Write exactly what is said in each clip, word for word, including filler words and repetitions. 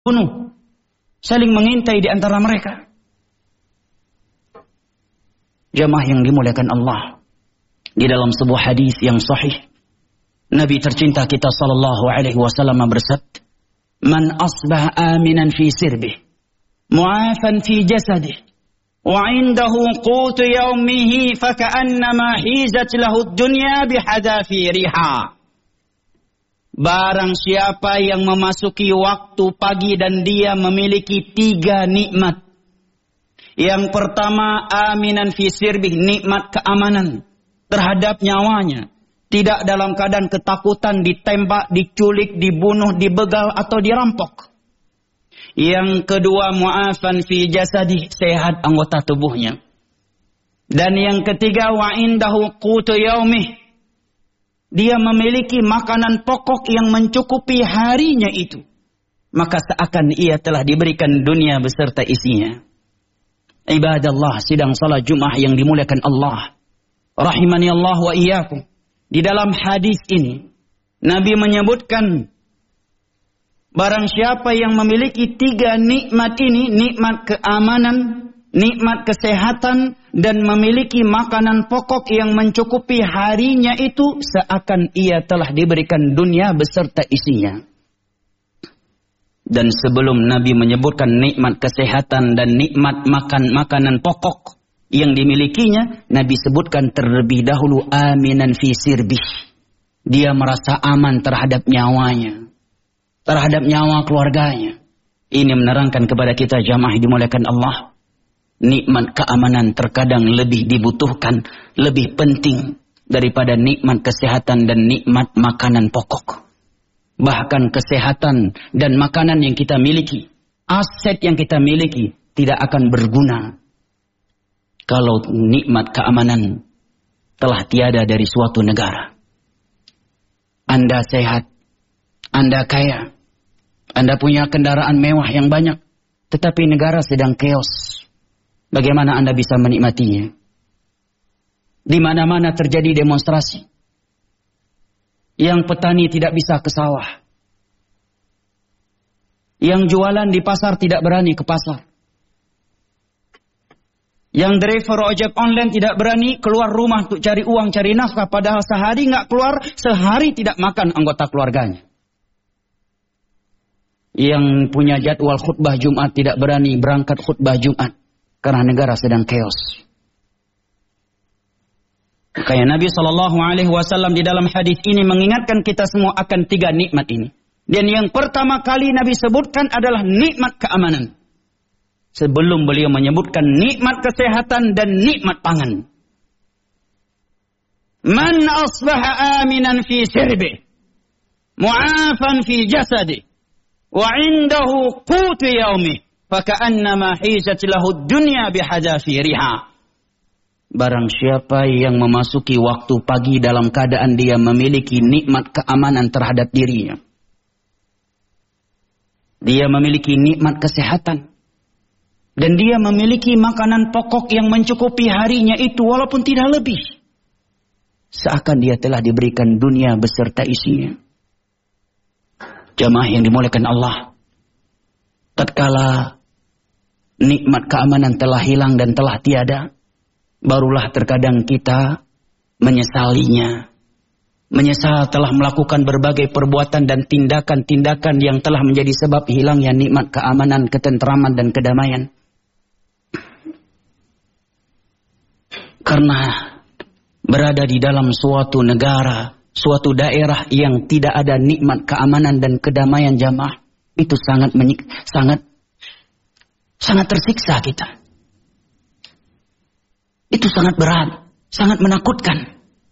bunuh, saling mengintai di antara mereka. Jamaah yang dimuliakan Allah, di dalam sebuah hadis yang sahih, Nabi tercinta kita sallallahu alaihi wasallam bersabda, "Man asbah aminan fi sirbih, mu'afan fi jasadih, wa 'indahu qutu yaumihi faka'annama hizat lahu ad-dunya bihadafiriha." Barang siapa yang memasuki waktu pagi dan dia memiliki tiga nikmat. Yang pertama, aminan fi sirbih, nikmat keamanan terhadap nyawanya. Tidak dalam keadaan ketakutan ditembak, diculik, dibunuh, dibegal atau dirampok. Yang kedua, mu'afan fi jasadih, sehat anggota tubuhnya. Dan yang ketiga, wa indahu qutu yaumih, dia memiliki makanan pokok yang mencukupi harinya itu. Maka seakan ia telah diberikan dunia beserta isinya. Ibadallah, sidang salat Jumat yang dimuliakan Allah, rahimani Allah wa iyyakum. Di dalam hadis ini Nabi menyebutkan, barang siapa yang memiliki tiga nikmat ini, nikmat keamanan, nikmat kesehatan, dan memiliki makanan pokok yang mencukupi harinya itu, seakan ia telah diberikan dunia beserta isinya. Dan sebelum Nabi menyebutkan nikmat kesehatan dan nikmat makan makanan pokok yang dimilikinya, Nabi sebutkan terlebih dahulu aminan fi sirbih. Dia merasa aman terhadap nyawanya, terhadap nyawa keluarganya. Ini menerangkan kepada kita jamaah dimuliakan Allah, nikmat keamanan terkadang lebih dibutuhkan, lebih penting daripada nikmat kesehatan dan nikmat makanan pokok. Bahkan kesehatan dan makanan yang kita miliki, aset yang kita miliki, tidak akan berguna kalau nikmat keamanan telah tiada dari suatu negara. Anda sehat, Anda kaya, Anda punya kendaraan mewah yang banyak, tetapi negara sedang chaos. Bagaimana Anda bisa menikmatinya? Di mana-mana terjadi demonstrasi. Yang petani tidak bisa ke sawah. Yang jualan di pasar tidak berani ke pasar. Yang driver ojek online tidak berani keluar rumah untuk cari uang, cari nafkah. Padahal sehari nggak keluar, sehari tidak makan anggota keluarganya. Yang punya jadwal khutbah Jumat tidak berani berangkat khutbah Jumat karena negara sedang chaos. Makanya Nabi shallallahu alaihi wasallam di dalam hadis ini mengingatkan kita semua akan tiga nikmat ini. Dan yang pertama kali Nabi sebutkan adalah nikmat keamanan. Sebelum beliau menyebutkan nikmat kesehatan dan nikmat pangan. Man asbaha aminan fi sirbi, mu'afan fi jasadi, wa indahu qutu yaumi, faka'annama hizat lahu dunya bihadafiriha. Barang siapa yang memasuki waktu pagi dalam keadaan dia memiliki nikmat keamanan terhadap dirinya. Dia memiliki nikmat kesehatan. Dan dia memiliki makanan pokok yang mencukupi harinya itu walaupun tidak lebih. Seakan dia telah diberikan dunia beserta isinya. Jamaah yang dimuliakan Allah. Tatkala nikmat keamanan telah hilang dan telah tiada, barulah terkadang kita menyesalinya. Menyesal telah melakukan berbagai perbuatan dan tindakan-tindakan yang telah menjadi sebab hilangnya nikmat keamanan, ketentraman, dan kedamaian. Karena berada di dalam suatu negara, suatu daerah yang tidak ada nikmat keamanan dan kedamaian jamaah, itu sangat menyik- sangat sangat tersiksa kita. Itu sangat berat, sangat menakutkan.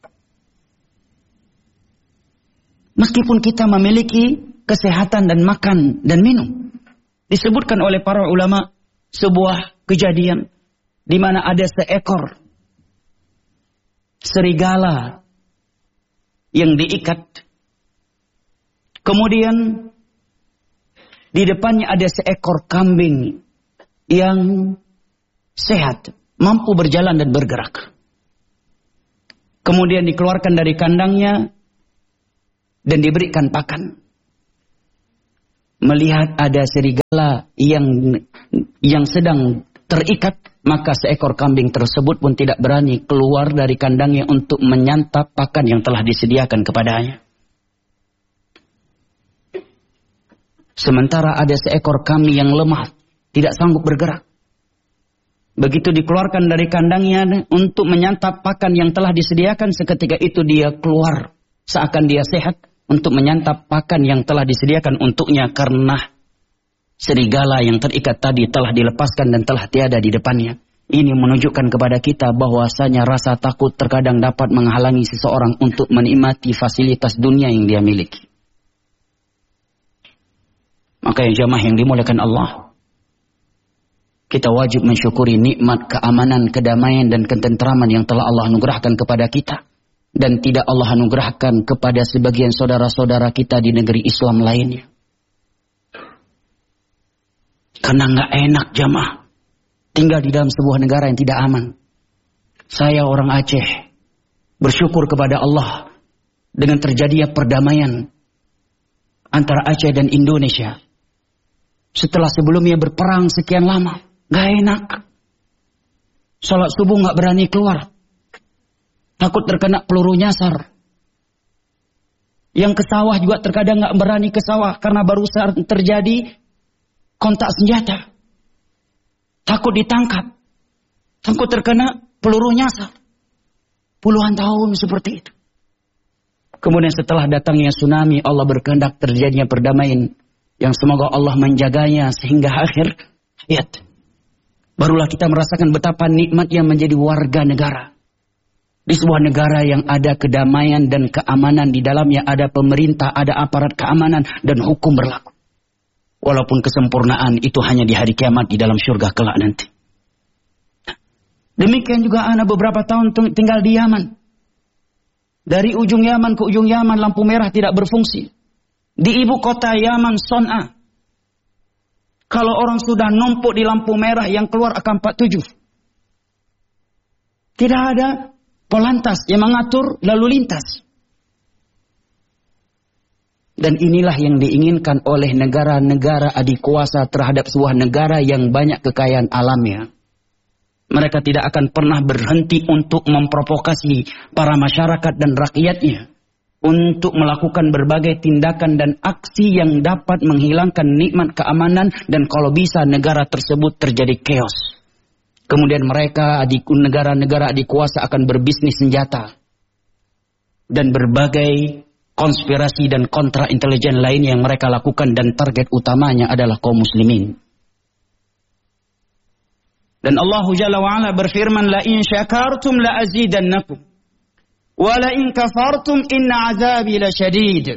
Meskipun kita memiliki kesehatan dan makan dan minum. Disebutkan oleh para ulama sebuah kejadian di mana ada seekor serigala yang diikat. Kemudian di depannya ada seekor kambing yang sehat, mampu berjalan dan bergerak. Kemudian dikeluarkan dari kandangnya dan diberikan pakan. melihat ada serigala yang yang sedang terikat, maka seekor kambing tersebut pun tidak berani keluar dari kandangnya untuk menyantap pakan yang telah disediakan kepadanya. Sementara ada seekor kambing yang lemah, tidak sanggup bergerak. Begitu dikeluarkan dari kandangnya untuk menyantap pakan yang telah disediakan, seketika itu dia keluar seakan dia sehat untuk menyantap pakan yang telah disediakan untuknya, karena serigala yang terikat tadi telah dilepaskan dan telah tiada di depannya. Ini menunjukkan kepada kita bahwasanya rasa takut terkadang dapat menghalangi seseorang untuk menikmati fasilitas dunia yang dia miliki. Maka yang jamaah yang dimuliakan Allah, kita wajib mensyukuri nikmat keamanan, kedamaian dan ketentraman yang telah Allah anugerahkan kepada kita, dan tidak Allah anugerahkan kepada sebagian saudara-saudara kita di negeri Islam lainnya. Karena nggak enak jamaah tinggal di dalam sebuah negara yang tidak aman. Saya orang Aceh bersyukur kepada Allah dengan terjadinya perdamaian antara Aceh dan Indonesia. Setelah sebelumnya berperang sekian lama, nggak enak. Sholat subuh nggak berani keluar, takut terkena peluru nyasar. Yang ke sawah juga terkadang nggak berani ke sawah karena baru terjadi kontak senjata. Takut ditangkap, takut terkena peluru nyasar. Puluhan tahun seperti itu. Kemudian setelah datangnya tsunami, Allah berkehendak terjadinya perdamaian yang semoga Allah menjaganya sehingga akhir hayat. Barulah kita merasakan betapa nikmatnya menjadi warga negara. Di sebuah negara yang ada kedamaian dan keamanan, di dalamnya ada pemerintah, ada aparat keamanan dan hukum berlaku. Walaupun kesempurnaan itu hanya di hari kiamat di dalam surga kelak nanti. Demikian juga ana beberapa tahun tinggal di Yaman. Dari ujung Yaman ke ujung Yaman lampu merah tidak berfungsi. Di ibu kota Yaman, Son'a, kalau orang sudah numpuk di lampu merah yang keluar akan empat puluh tujuh. Tidak ada polantas yang mengatur lalu lintas. Dan inilah yang diinginkan oleh negara-negara adik kuasa terhadap sebuah negara yang banyak kekayaan alamnya. Mereka tidak akan pernah berhenti untuk memprovokasi para masyarakat dan rakyatnya untuk melakukan berbagai tindakan dan aksi yang dapat menghilangkan nikmat keamanan, dan kalau bisa negara tersebut terjadi chaos. Kemudian mereka adik negara-negara adik kuasa akan berbisnis senjata dan berbagai konspirasi dan kontra intelijen lain yang mereka lakukan, dan target utamanya adalah kaum muslimin. Dan Allah Jalla wa'ala berfirman, la in syakartum la azidannakum wa la in kafartum inna azabi lasyadid.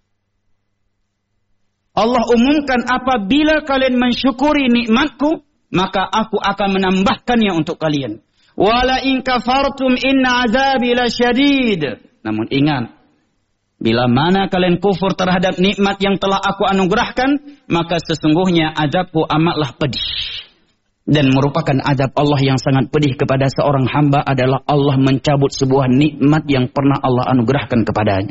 Allah umumkan, apabila kalian mensyukuri nikmatku, maka aku akan menambahkannya untuk kalian. Wa la in kafartum inna azabi lasyadid. Namun ingat, bila mana kalian kufur terhadap nikmat yang telah aku anugerahkan, maka sesungguhnya azabku amatlah pedih. Dan merupakan azab Allah yang sangat pedih kepada seorang hamba adalah Allah mencabut sebuah nikmat yang pernah Allah anugerahkan kepadanya.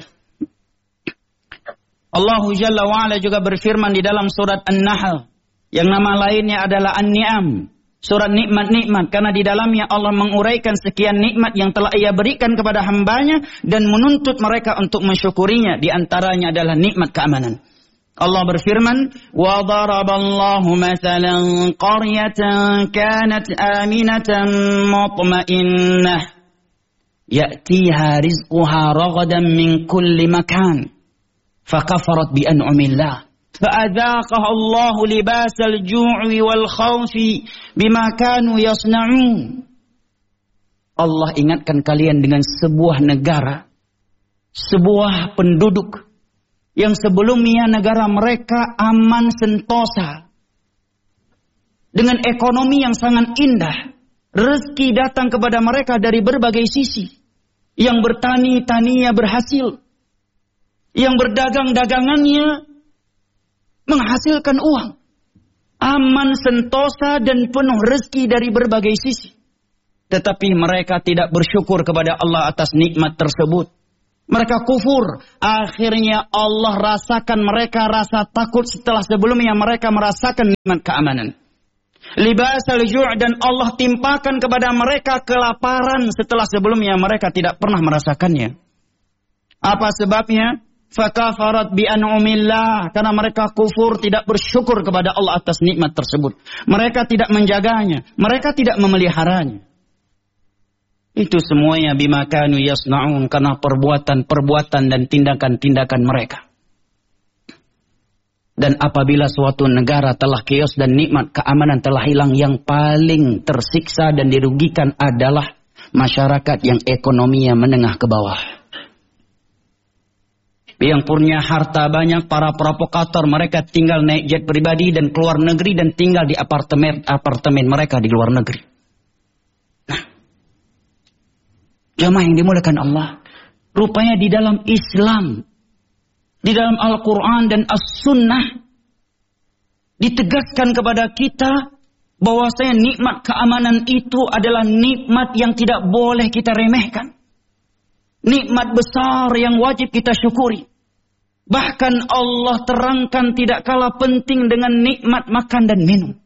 Allah Jalla wa'ala juga berfirman di dalam surat An-Nahl, yang nama lainnya adalah An-Ni'am, surat nikmat-nikmat, karena di dalamnya Allah menguraikan sekian nikmat yang telah Ia berikan kepada hambanya dan menuntut mereka untuk mensyukurinya. Di antaranya adalah nikmat keamanan. Allah berfirman, wa daraballahu mathalan qaryatan kanat aminatan mutmainnah ya'tiha rizquha ragadan min kulli makan fakafarat bi an'amillah fa'adhaqaha Allahu libasal ju'i wal khawfi bima kanu yasna'un. Allah ingatkan kalian dengan sebuah negara, sebuah penduduk yang sebelumnya negara mereka aman sentosa, dengan ekonomi yang sangat indah, rezeki datang kepada mereka dari berbagai sisi, yang bertani taninya berhasil, yang berdagang dagangannya menghasilkan uang, aman sentosa dan penuh rezeki dari berbagai sisi. Tetapi mereka tidak bersyukur kepada Allah atas nikmat tersebut. Mereka kufur. Akhirnya Allah rasakan mereka rasa takut setelah sebelumnya mereka merasakan nikmat keamanan. Libas al-ju' dan Allah timpakan kepada mereka kelaparan setelah sebelumnya mereka tidak pernah merasakannya. Apa sebabnya? Fakafarat bi an'umillah, karena mereka kufur, tidak bersyukur kepada Allah atas nikmat tersebut. Mereka tidak menjaganya, mereka tidak memeliharanya. Itu semuanya bima kanu yasna'un, karena perbuatan-perbuatan dan tindakan-tindakan mereka. Dan apabila suatu negara telah chaos dan nikmat keamanan telah hilang, yang paling tersiksa dan dirugikan adalah masyarakat yang ekonominya menengah ke bawah. Yang punya harta banyak, para provokator, mereka tinggal naik jet pribadi dan keluar negeri dan tinggal di apartemen-apartemen mereka di luar negeri. Nah, jamaah yang dimuliakan Allah, rupanya di dalam Islam, di dalam Al-Quran dan As-Sunnah, ditegaskan kepada kita bahwasanya nikmat keamanan itu adalah nikmat yang tidak boleh kita remehkan. Nikmat besar yang wajib kita syukuri. Bahkan Allah terangkan tidak kalah penting dengan nikmat makan dan minum.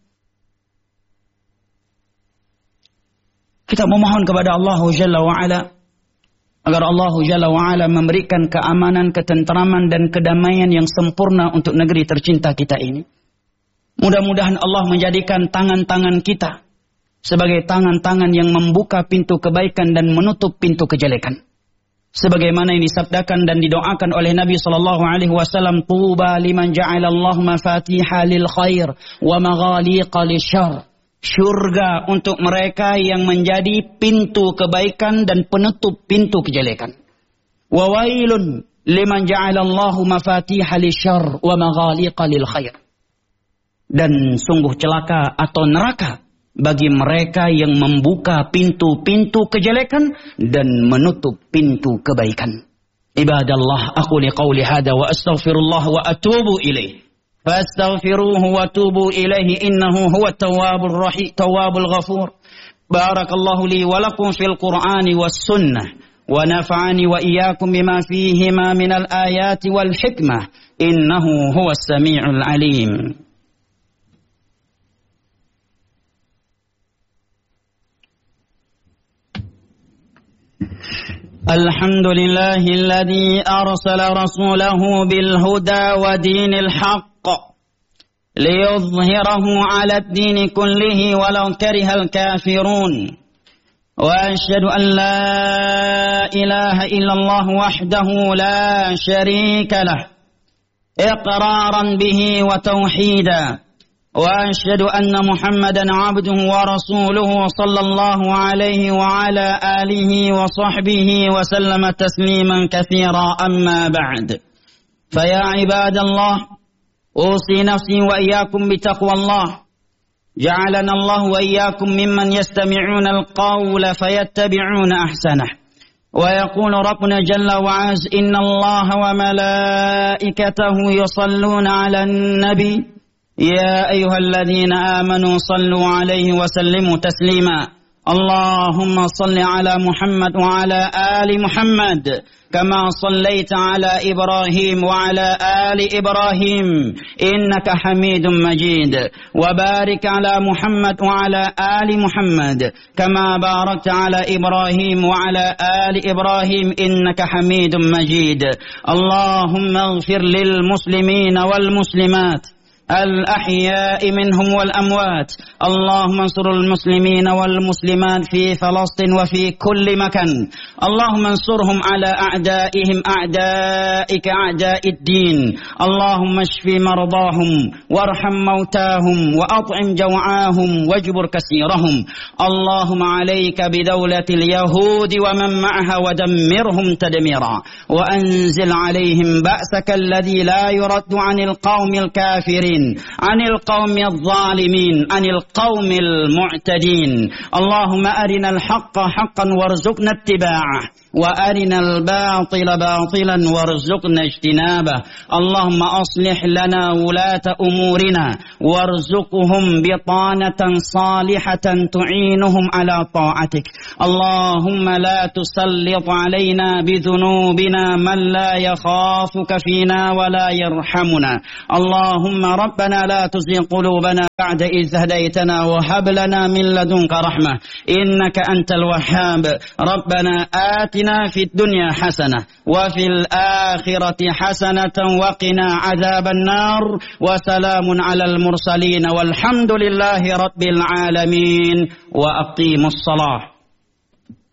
Kita memohon kepada Allah Jalla wa'ala agar Allah Jalla wa'ala memberikan keamanan, ketentraman dan kedamaian yang sempurna untuk negeri tercinta kita ini. Mudah-mudahan Allah menjadikan tangan-tangan kita sebagai tangan-tangan yang membuka pintu kebaikan dan menutup pintu kejelekan. Sebagaimana yang disabdakan dan didoakan oleh Nabi sallallahu alaihi wasallam, tuba liman ja'alallahu mafatiha lil khair wa maghaliqa lisyarr. Syurga untuk mereka yang menjadi pintu kebaikan dan penutup pintu kejelekan. Wa wailun liman ja'alallahu mafatiha lisyarr wa maghaliqa lil khair. Dan sungguh celaka atau neraka bagi mereka yang membuka pintu-pintu kejelekan dan menutup pintu kebaikan. Ibadallah, aku liqauli hada wa astaghfirullah wa atubu ilaih. Fastaghfiruhu wa tubu ilaihi innahu huwa tawwabur rahim tawwabul ghafur. Barakallahu li wa lakum fil Qur'ani was sunnah wa nafa'ani wa iyyakum bima fihima minal ayati wal hikmah innahu huwas sami'ul alim. الحمد لله الذي أرسل رسوله بالهدى ودين الحق ليظهره على الدين كله ولو كره الكافرون وأشهد أن لا إله إلا الله وحده لا شريك له إقرارا به وتوحيدا وأشهد أن محمدا عبده ورسوله صلى الله عليه وعلى آله وصحبه وسلم تسليما كثيرا أما بعد فيا عباد الله أوصي نفسي وإياكم بتقوى الله جعلنا الله وإياكم ممن يستمعون القول فيتبعون أحسنه ويقول ربنا جل وعز إن الله وملائكته يصلون على النبي يا أيها الذين آمنوا صلوا عليه وسلموا تسليما اللهم صل على محمد وعلى آل محمد كما صليت على إبراهيم وعلى آل إبراهيم إنك حميد مجيد وبارك على محمد وعلى آل محمد كما باركت على إبراهيم وعلى آل إبراهيم إنك حميد مجيد اللهم اغفر للمسلمين والمسلمات الأحياء منهم والأموات اللهم انصر المسلمين والمسلمات في فلسطين وفي كل مكان اللهم انصرهم على أعدائهم أعدائك أعداء الدين اللهم اشف مرضاهم وارحم موتاهم وأطعم جوعاهم واجبر كسيرهم اللهم عليك بدولة اليهود ومن معها ودمرهم تدميرا وأنزل عليهم بأسك الذي لا يرد عن القوم الكافرين عن القوم الظالمين عن القوم المعتدين اللهم أرنا الحق حقا وارزقنا اتباعه وأرنا الباطل باطلا وارزقنا اجتنابه. اللهم أصلح لنا ولاة أمورنا وارزقهم بطانة صالحة تعينهم على طاعتك. اللهم لا تسلط علينا بذنوبنا من لا يخافك فينا ولا يرحمنا. اللهم ربنا لا تزغ قلوبنا بعد إذ هديتنا وهب لنا من لدنك رحمة إنك أنت الوهاب. ربنا آتنا في الدنيا حسنة وفي الآخرة حسنة وقنا عذاب النار. وسلام على المرسلين والحمد لله رب العالمين. وأقيموا الصلاة.